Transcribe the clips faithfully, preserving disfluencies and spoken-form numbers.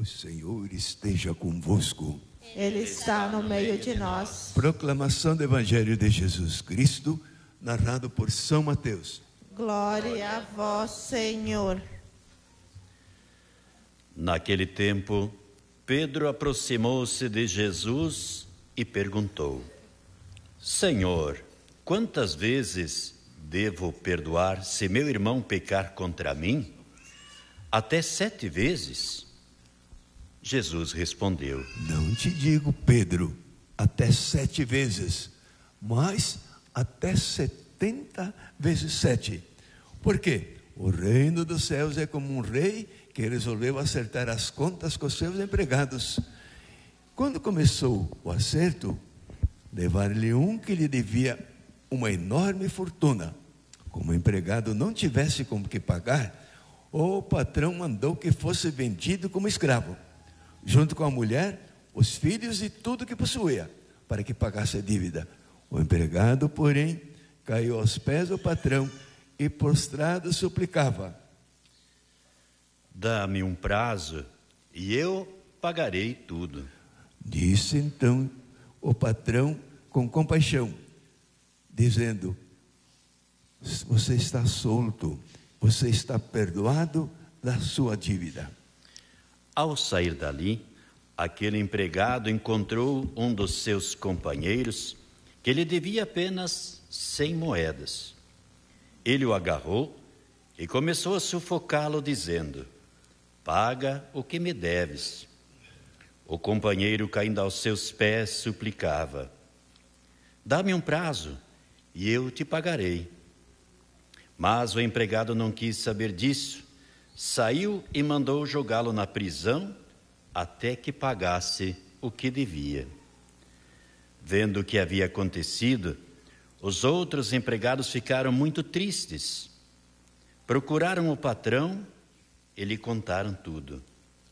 O Senhor esteja convosco. Ele está no meio de nós. Proclamação do Evangelho de Jesus Cristo, narrado por São Mateus. Glória a vós, Senhor. Naquele tempo, Pedro aproximou-se de Jesus e perguntou: Senhor, quantas vezes devo perdoar se meu irmão pecar contra mim? Até sete vezes? Jesus respondeu: Não te digo, Pedro, até sete vezes, mas até setenta vezes sete. Por quê? O reino dos céus é como um rei que resolveu acertar as contas com os seus empregados. Quando começou o acerto, levaram-lhe um que lhe devia uma enorme fortuna. Como o empregado não tivesse como que pagar, o patrão mandou que fosse vendido como escravo, junto com a mulher, os filhos e tudo que possuía, para que pagasse a dívida. O empregado, porém, caiu aos pés do patrão e prostrado suplicava: Dá-me um prazo e eu pagarei tudo. Disse então o patrão com compaixão, dizendo: Você está solto, você está perdoado da sua dívida. Ao sair dali, aquele empregado encontrou um dos seus companheiros que lhe devia apenas cem moedas. Ele o agarrou e começou a sufocá-lo, dizendo: Paga o que me deves. O companheiro, caindo aos seus pés, suplicava: Dá-me um prazo e eu te pagarei. Mas o empregado não quis saber disso. Saiu e mandou jogá-lo na prisão até que pagasse o que devia. Vendo o que havia acontecido, os outros empregados ficaram muito tristes. Procuraram o patrão e lhe contaram tudo.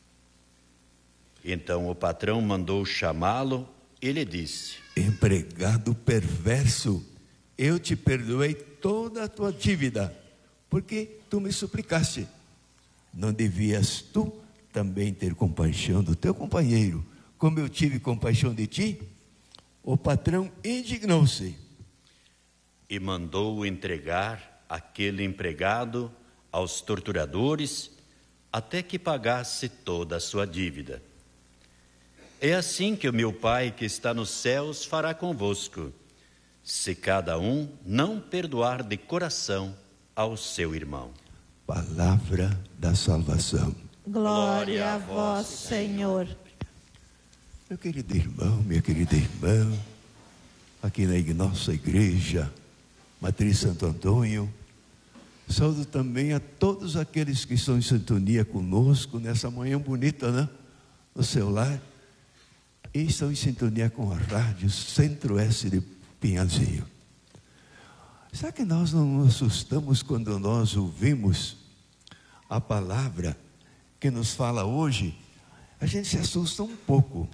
Então o patrão mandou chamá-lo e lhe disse: Empregado perverso, eu te perdoei toda a tua dívida, porque tu me suplicaste. Não devias tu também ter compaixão do teu companheiro, como eu tive compaixão de ti? O patrão indignou-se e mandou entregar aquele empregado aos torturadores até que pagasse toda a sua dívida. É assim que o meu Pai que está nos céus fará convosco, se cada um não perdoar de coração ao seu irmão. Palavra da salvação. Glória a vós, Senhor. Meu querido irmão, minha querida irmã, aqui na nossa igreja Matriz Santo Antônio, saúdo também a todos aqueles que estão em sintonia conosco nessa manhã bonita, né? No seu lar, e estão em sintonia com a rádio Centro-Oeste de Pinhalzinho. Será que nós não nos assustamos quando nós ouvimos a palavra que nos fala hoje? A gente se assusta um pouco.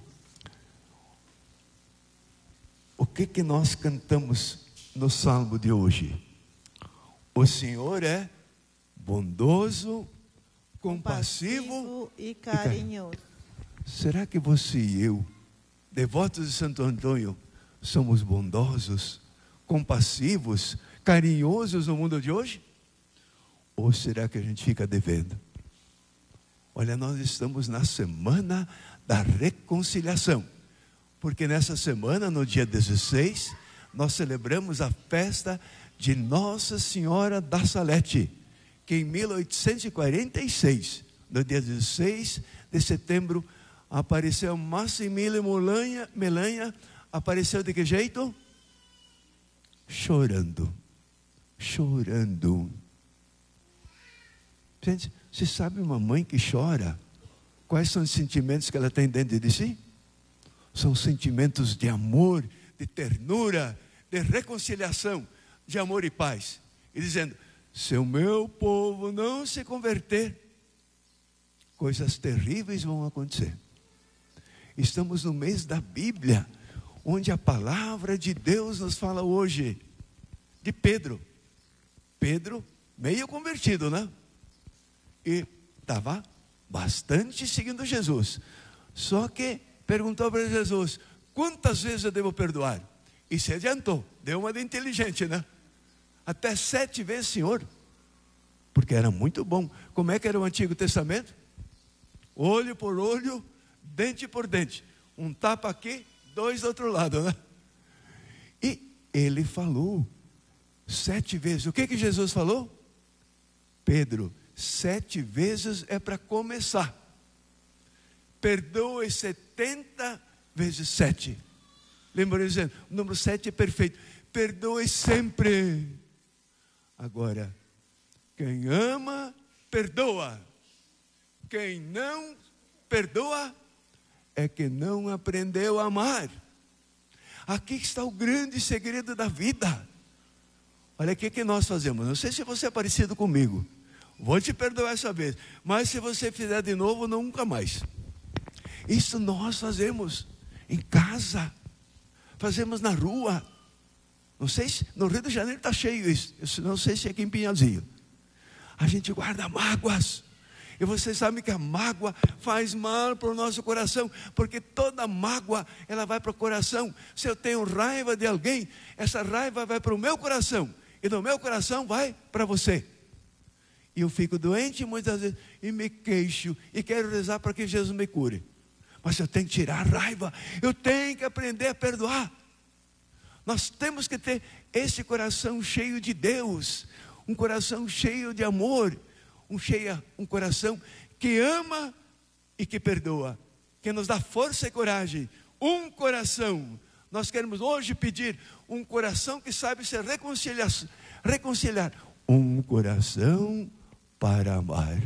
O que que nós cantamos no salmo de hoje? O Senhor é bondoso, compassivo, compassivo e carinhoso. Será que você e eu, devotos de Santo Antônio, somos bondosos, compassivos, carinhosos no mundo de hoje? Ou será que a gente fica devendo? Olha, nós estamos na semana da reconciliação, porque nessa semana, no dia dezesseis, nós celebramos a festa de Nossa Senhora da Salete, que em mil oitocentos e quarenta e seis, no dia dezesseis de setembro, apareceu Massimiliano Melanha, Melanha, apareceu de que jeito? Chorando, chorando. Gente, você sabe uma mãe que chora? Quais são os sentimentos que ela tem dentro de si? São sentimentos de amor, de ternura, de reconciliação, de amor e paz. E dizendo: se o meu povo não se converter, coisas terríveis vão acontecer. Estamos no mês da Bíblia, onde a palavra de Deus nos fala hoje de Pedro. Pedro, meio convertido, né? E estava bastante seguindo Jesus. Só que perguntou para Jesus: quantas vezes eu devo perdoar? E se adiantou, deu uma de inteligente, né? Até sete vezes, Senhor. Porque era muito bom. Como é que era o Antigo Testamento? Olho por olho, dente por dente. Um tapa aqui, dois do outro lado, né? E ele falou sete vezes. O que que Jesus falou? Pedro, sete vezes é para começar. Perdoe setenta vezes sete. Lembra dizendo, o número sete é perfeito. Perdoe sempre. Agora, quem ama, perdoa. Quem não perdoa, é que não aprendeu a amar. Aqui está o grande segredo da vida. Olha o que que nós fazemos. Não sei se você é parecido comigo. Vou te perdoar essa vez. Mas se você fizer de novo, nunca mais. Isso nós fazemos em casa. Fazemos na rua. Não sei se no Rio de Janeiro está cheio isso. Eu não sei se é aqui em Pinhalzinho. A gente guarda mágoas. E vocês sabem que a mágoa faz mal para o nosso coração, porque toda mágoa, ela vai para o coração. Se eu tenho raiva de alguém, essa raiva vai para o meu coração, e do meu coração vai para você. E eu fico doente muitas vezes, e me queixo, e quero rezar para que Jesus me cure. Mas eu tenho que tirar a raiva, eu tenho que aprender a perdoar. Nós temos que ter esse coração cheio de Deus, um coração cheio de amor, um, cheia, um coração que ama e que perdoa, que nos dá força e coragem. Um coração, nós queremos hoje pedir um coração que sabe se reconciliar, reconciliar. Um coração para amar.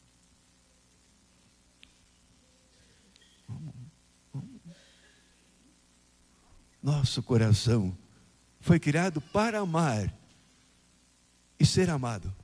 Nosso coração foi criado para amar e ser amado.